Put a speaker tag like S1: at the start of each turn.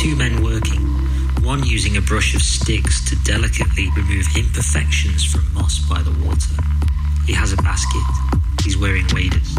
S1: two men working, one using a brush of sticks to delicately remove imperfections from moss by the water. He has a basket. He's wearing waders.